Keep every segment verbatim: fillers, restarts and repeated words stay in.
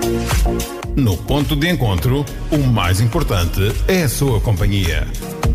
No ponto de encontro, o mais importante é a sua companhia.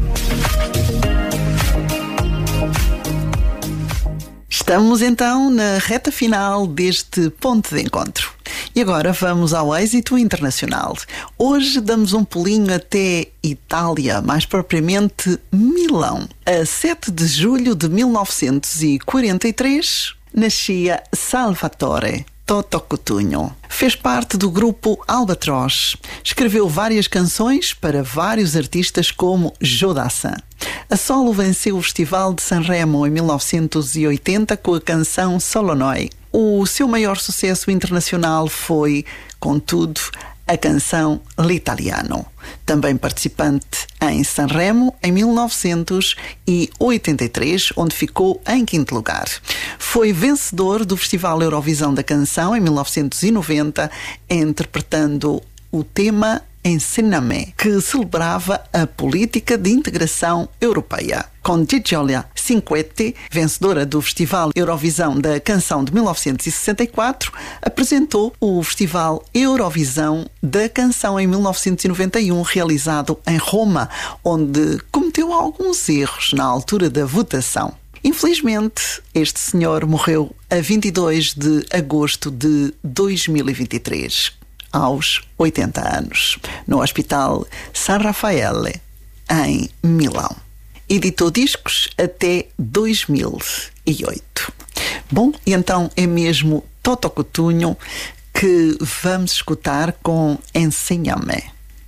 Estamos então na reta final deste ponto de encontro. E agora vamos ao êxito internacional. Hoje damos um pulinho até Itália, mais propriamente Milão. A sete de julho de mil novecentos e quarenta e três, nascia Salvatore Toto Cutugno. Fez parte do grupo Albatross. Escreveu várias canções para vários artistas como Joe Dassin. A solo venceu o Festival de Sanremo em mil novecentos e oitenta com a canção Solo Noi. O seu maior sucesso internacional foi, contudo, a canção L'Italiano, também participante em Sanremo em mil novecentos e oitenta e três, onde ficou em quinto lugar. Foi vencedor do Festival Eurovisão da Canção em mil novecentos e noventa, interpretando o tema Ensina-me, que celebrava a política de integração europeia. Com Gigioia Cinquetti, vencedora do Festival Eurovisão da Canção de mil novecentos e sessenta e quatro, apresentou o Festival Eurovisão da Canção em mil novecentos e noventa e um, realizado em Roma, onde cometeu alguns erros na altura da votação. Infelizmente, este senhor morreu a vinte e dois de agosto de dois mil e vinte e três. Aos oitenta anos, no Hospital San Raffaele, em Milão. Editou discos até dois mil e oito. Bom, e então é mesmo Toto Cutugno que vamos escutar com Ensina-me.